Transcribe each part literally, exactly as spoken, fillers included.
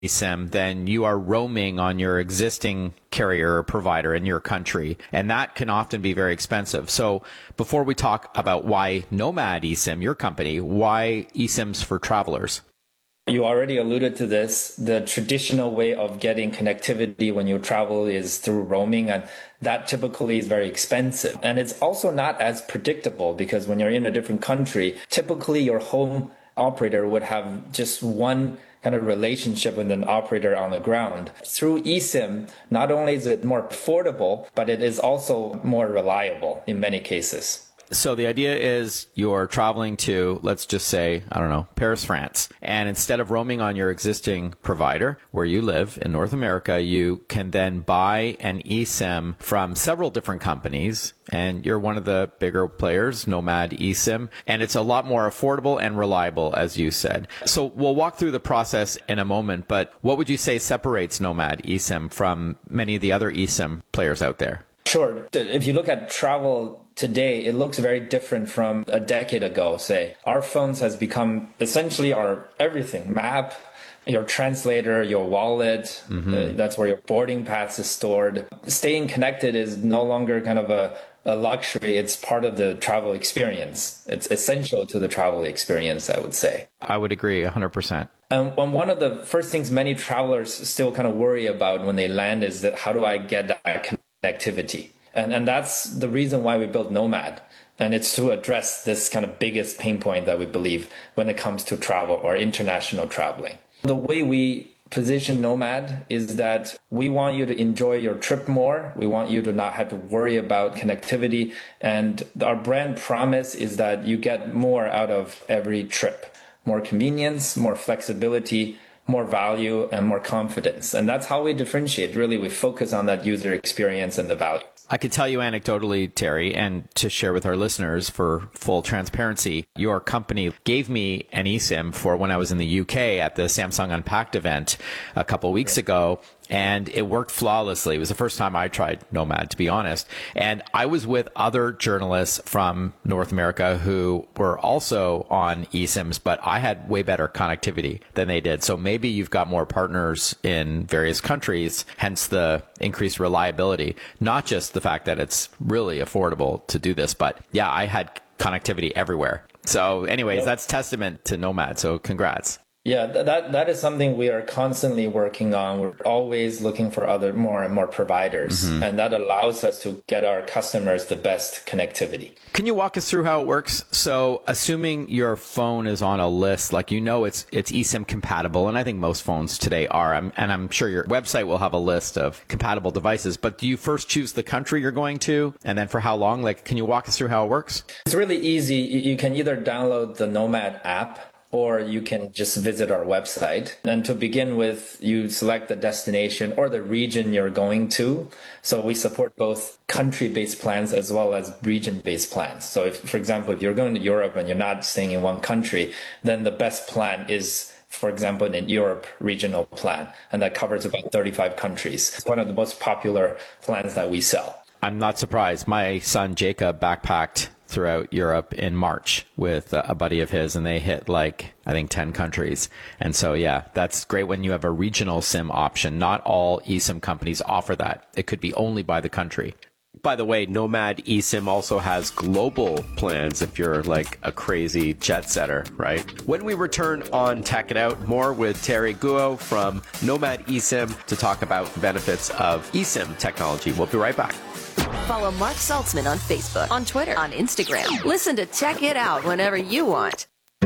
eSIM, then you are roaming on your existing carrier or provider in your country, and that can often be very expensive. So before we talk about why Nomad eSIM, your company, why eSIMs for travelers? You already alluded to this. The traditional way of getting connectivity when you travel is through roaming, and that typically is very expensive. And it's also not as predictable because when you're in a different country, typically your home operator would have just one kind of relationship with an operator on the ground. Through eSIM, not only is it more affordable, but it is also more reliable in many cases. So the idea is you're traveling to, let's just say, I don't know, Paris, France. And instead of roaming on your existing provider where you live in North America, you can then buy an eSIM from several different companies. And you're one of the bigger players, Nomad eSIM. And it's a lot more affordable and reliable, as you said. So we'll walk through the process in a moment. But what would you say separates Nomad eSIM from many of the other eSIM players out there? Sure. If you look at travel today, it looks very different from a decade ago, say. Our phones has become essentially our everything. Map, your translator, your wallet, mm-hmm. uh, that's where your boarding pass is stored. Staying connected is no longer kind of a, a luxury. It's part of the travel experience. It's essential to the travel experience, I would say. I would agree one hundred percent. And one of the first things many travelers still kind of worry about when they land is that how do I get that connectivity? And and that's the reason why we built Nomad. And it's to address this kind of biggest pain point that we believe when it comes to travel or international traveling. The way we position Nomad is that we want you to enjoy your trip more. We want you to not have to worry about connectivity. And our brand promise is that you get more out of every trip. More convenience, more flexibility, more value, and more confidence. And that's how we differentiate. Really, we focus on that user experience and the value. I could tell you anecdotally, Terry, and to share with our listeners for full transparency, your company gave me an eSIM for when I was in the U K at the Samsung Unpacked event a couple of weeks ago. And it worked flawlessly. It was the first time I tried Nomad, to be honest. And I was with other journalists from North America who were also on eSIMs, but I had way better connectivity than they did. So maybe you've got more partners in various countries, hence the increased reliability, not just the fact that it's really affordable to do this, but yeah, I had connectivity everywhere. So anyways, that's testament to Nomad. So congrats. Yeah, that that is something we are constantly working on. We're always looking for other more and more providers, mm-hmm. and that allows us to get our customers the best connectivity. Can you walk us through how it works? So assuming your phone is on a list, like you know it's it's eSIM compatible, and I think most phones today are, I'm, and I'm sure your website will have a list of compatible devices, but do you first choose the country you're going to, and then for how long? Like, can you walk us through how it works? It's really easy. You can either download the Nomad app, or you can just visit our website. And to begin with, you select the destination or the region you're going to. So we support both country-based plans as well as region-based plans. So if, for example, if you're going to Europe and you're not staying in one country, then the best plan is, for example, an Europe regional plan. And that covers about thirty-five countries. It's one of the most popular plans that we sell. I'm not surprised. My son Jacob backpacked throughout Europe in March with a buddy of his, and they hit like, I think, ten countries. And so, yeah, that's great when you have a regional SIM option. Not all eSIM companies offer that. It could be only by the country. By the way, Nomad eSIM also has global plans if you're like a crazy jet setter, right? When we return on Tech It Out, more with Terry Guo from Nomad eSIM to talk about the benefits of eSIM technology. We'll be right back. Follow Mark Saltzman on Facebook, on Twitter, on Instagram. Listen to Check It Out whenever you want.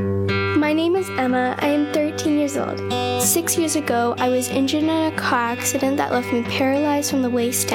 My name is Emma. I am thirteen years old. Six years ago, I was injured in a car accident that left me paralyzed from the waist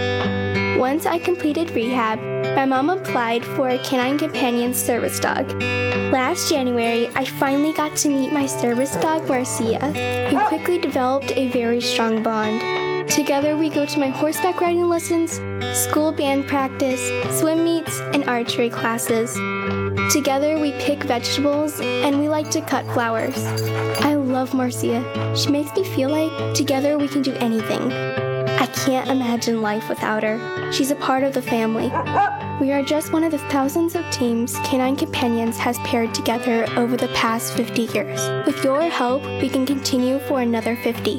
down. Once I completed rehab, my mom applied for a Canine Companion service dog. Last January, I finally got to meet my service dog, Marcia. We quickly developed a very strong bond. Together, we go to my horseback riding lessons, school band practice, swim meets, and archery classes. Together, we pick vegetables, and we like to cut flowers. I love Marcia. She makes me feel like together we can do anything. I can't imagine life without her. She's a part of the family. We are just one of the thousands of teams Canine Companions has paired together over the past fifty years. With your help, we can continue for another fifty.